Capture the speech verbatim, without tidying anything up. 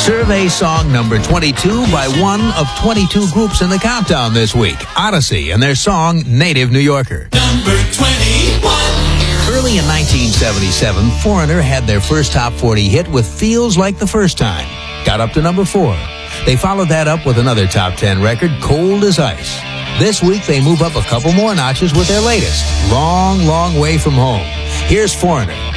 Survey song number twenty-two by one of twenty-two groups in the countdown this week, Odyssey, and their song Native New Yorker. Number twenty-one. Early in nineteen seventy-seven, Foreigner had their first top forty hit with Feels Like the First Time. Got up to number four. They followed that up with another top ten record, Cold as Ice. This week, they move up a couple more notches with their latest, Long, Long Way From Home. Here's Foreigner.